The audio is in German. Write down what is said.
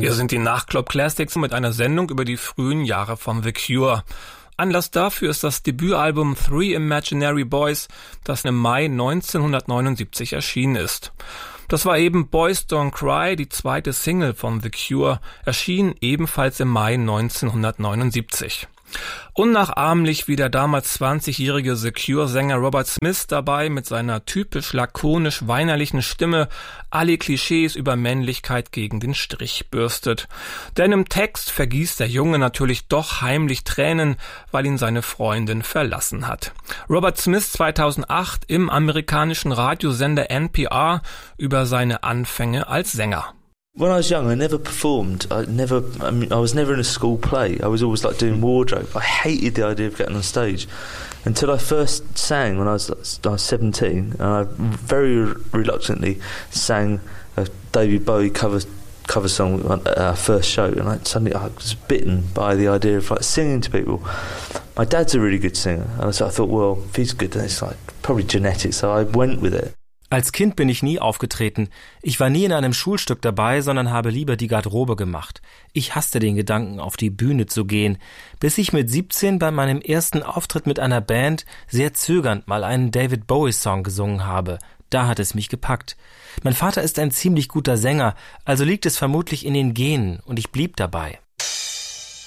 Hier sind die Nachtclub Classics mit einer Sendung über die frühen Jahre von The Cure. Anlass dafür ist das Debütalbum Three Imaginary Boys, das im Mai 1979 erschienen ist. Das war eben Boys Don't Cry, die zweite Single von The Cure, erschien ebenfalls im Mai 1979. Unnachahmlich wie der damals 20-jährige The Cure-Sänger Robert Smith dabei mit seiner typisch lakonisch weinerlichen Stimme alle Klischees über Männlichkeit gegen den Strich bürstet. Denn im Text vergießt der Junge natürlich doch heimlich Tränen, weil ihn seine Freundin verlassen hat. Robert Smith 2008 im amerikanischen Radiosender NPR über seine Anfänge als Sänger. When I was young, I never performed. I was never in a school play. I was always like doing wardrobe. I hated the idea of getting on stage until I first sang when I was 17, and I very reluctantly sang a David Bowie cover song at our first show, and I was bitten by the idea of like singing to people. My dad's a really good singer, and so I thought, well, if he's good, then it's like probably genetic. So I went with it. Als Kind bin ich nie aufgetreten. Ich war nie in einem Schulstück dabei, sondern habe lieber die Garderobe gemacht. Ich hasste den Gedanken, auf die Bühne zu gehen, bis ich mit 17 bei meinem ersten Auftritt mit einer Band sehr zögernd mal einen David Bowie-Song gesungen habe. Da hat es mich gepackt. Mein Vater ist ein ziemlich guter Sänger, also liegt es vermutlich in den Genen, und ich blieb dabei.